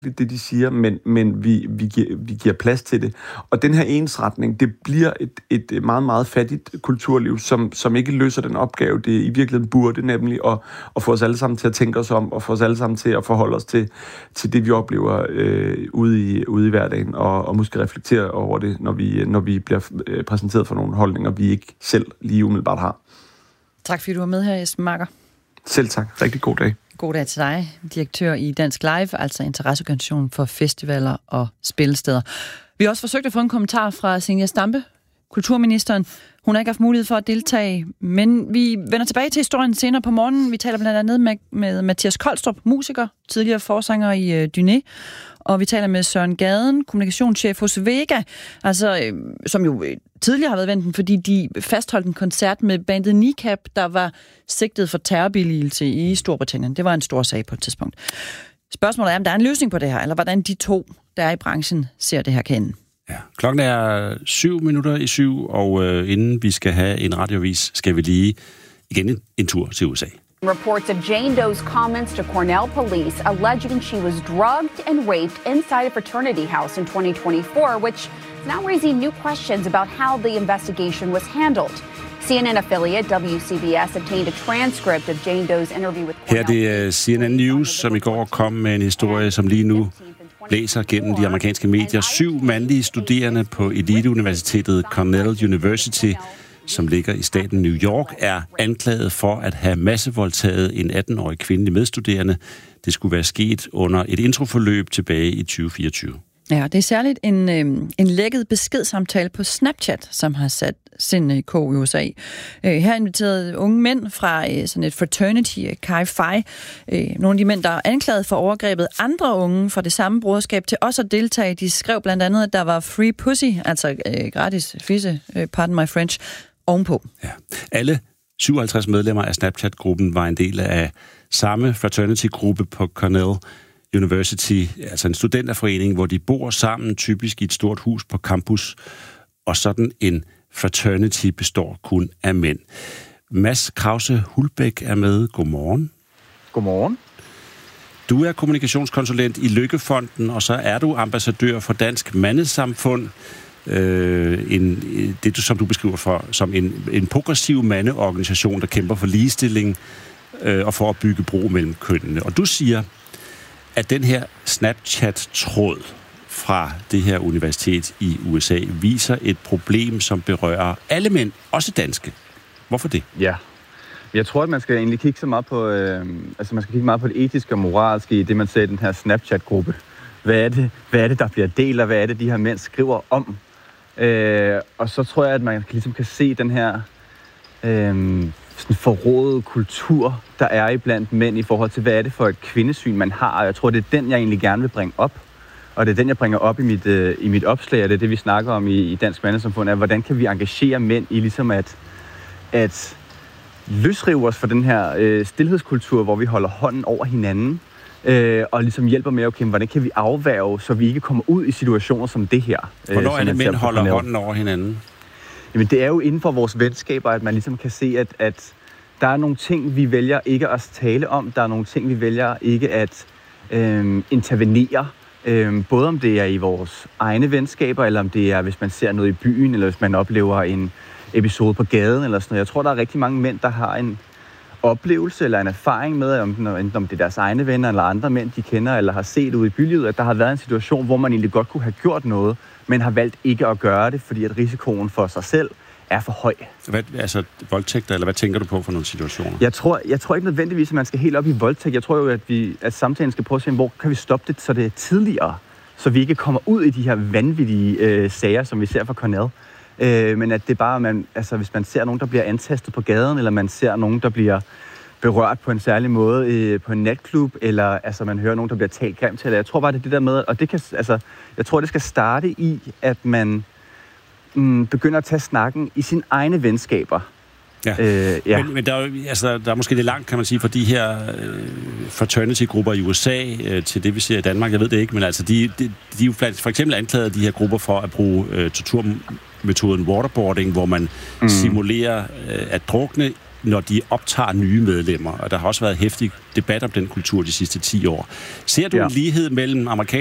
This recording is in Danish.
det de siger, men vi giver plads til det. Og den her ensretning, det bliver et meget, meget fattigt kulturliv, som ikke løser den opgave, det i virkeligheden burde, nemlig at få os alle sammen til at tænke os om, og få os alle sammen til at forholde os til det, vi oplever ude i hverdagen, og måske reflektere over det, når vi bliver præsenteret for nogle holdninger, vi ikke selv lige umiddelbart har. Tak fordi du var med her, Esben Marker. Selv tak. Rigtig god dag. God dag til dig, direktør i Dansk Live, altså interesseorganisationen for festivaler og spillesteder. Vi har også forsøgt at få en kommentar fra Zenia Stampe, kulturministeren. Hun har ikke haft mulighed for at deltage, men vi vender tilbage til historien senere på morgenen. Vi taler blandt andet med Mathias Kolstrup, musiker, tidligere forsanger i Dyné, og vi taler med Søren Gaden, kommunikationschef hos Vega, altså, som jo tidligere har været vendt, fordi de fastholdt en koncert med bandet Kneecap, der var sigtet for terrorbilligelse i Storbritannien. Det var en stor sag på et tidspunkt. Spørgsmålet er, om der er en løsning på det her, eller hvordan de to, der er i branchen, ser det her kan ende. Ja. Klokken er 7:07, og inden vi skal have en radioavis, skal vi lige igen en tur til USA. Reports of Jane Doe's comments to Cornell police alleging she was drugged and raped inside a fraternity house in 2024, which is now raising new questions about how the investigation was handled. CNN affiliate WCBS obtained a transcript of Jane Doe's interview with Cornell. Her er det CNN News, som i går kom med en historie, som lige nu læser gennem de amerikanske medier. 7 mandlige studerende på eliteuniversitetet Cornell University, som ligger i staten New York, er anklaget for at have massevoldtaget en 18-årig kvindelig medstuderende. Det skulle være sket under et introforløb tilbage i 2024. Ja, det er særligt en lækket beskedsamtale på Snapchat, som har sat sind i kog i USA. Her inviterede unge mænd fra sådan et fraternity, Chi Phi, nogle af de mænd, der er anklaget for overgrebet andre unge fra det samme broderskab, til også at deltage. De skrev blandt andet, at der var free pussy, altså gratis fisse, pardon my French, ovenpå. Ja. Alle 57 medlemmer af Snapchat-gruppen var en del af samme fraternity-gruppe på Cornell University, altså en studenterforening, hvor de bor sammen, typisk i et stort hus på campus, og sådan en fraternity består kun af mænd. Mads Krause Hulbæk er med. Godmorgen. Godmorgen. Du er kommunikationskonsulent i Lykkefonden, og så er du ambassadør for Dansk Mandesamfund, det som du beskriver for som en progressiv mandeorganisation, der kæmper for ligestilling og for at bygge bro mellem kønnene. Og du siger, at den her Snapchat-tråd fra det her universitet i USA viser et problem, som berører alle mænd, også danske. Hvorfor det? Ja, jeg tror, at man skal egentlig kigge så meget på, man skal kigge meget på det etiske og moralske i det, man ser i den her Snapchat-gruppe. Hvad er det, der bliver delt, og hvad er det, de her mænd skriver om? Og så tror jeg, at man ligesom kan se den her sådan forrådede kultur, der er iblandt mænd i forhold til, hvad er det for et kvindesyn, man har. Og jeg tror, det er den, jeg egentlig gerne vil bringe op. Og det er den, jeg bringer op i mit opslag, og det er det, vi snakker om i Dansk Mandesamfund, er, hvordan kan vi engagere mænd i ligesom at løsrive os fra den her stilhedskultur, hvor vi holder hånden over hinanden, og ligesom hjælper med, okay, hvordan kan vi afværge, så vi ikke kommer ud i situationer som det her. Hvornår er det, mænd holder hånden over hinanden? Jamen, det er jo inden for vores venskaber, at man ligesom kan se, at der er nogle ting, vi vælger ikke at tale om. Der er nogle ting, vi vælger ikke at intervenere. Både om det er i vores egne venskaber, eller om det er, hvis man ser noget i byen, eller hvis man oplever en episode på gaden, eller sådan noget. Jeg tror, der er rigtig mange mænd, der har en oplevelse eller en erfaring med, enten om det er deres egne venner, eller andre mænd, de kender, eller har set ude i bylivet, at der har været en situation, hvor man egentlig godt kunne have gjort noget, men har valgt ikke at gøre det, fordi at risikoen for sig selv er for høj. Altså voldtægter, eller hvad tænker du på for nogle situationer? Jeg tror ikke nødvendigvis, at man skal helt op i voldtægt. Jeg tror jo, at samtalen skal prøve at se, hvor kan vi stoppe det, så det er tidligere, så vi ikke kommer ud i de her vanvittige sager, som vi ser fra Cornell. Men at det bare, hvis man ser nogen, der bliver antastet på gaden, eller man ser nogen, der bliver berørt på en særlig måde på en natklub, eller man hører nogen, der bliver talt grimt til. Jeg tror bare, det er det der med, og det kan, jeg tror, det skal starte i, at man begynder at tage snakken i sine egne venskaber. Ja. Men der er måske lidt langt, kan man sige, for de her fraternity-grupper i USA til det, vi ser i Danmark. Jeg ved det ikke, men altså, de er jo for eksempel anklaget de her grupper for at bruge torturmetoden waterboarding, hvor man simulerer at drukne når de optager nye medlemmer, og der har også været heftig debat om den kultur de sidste 10 år. Ser du en lighed mellem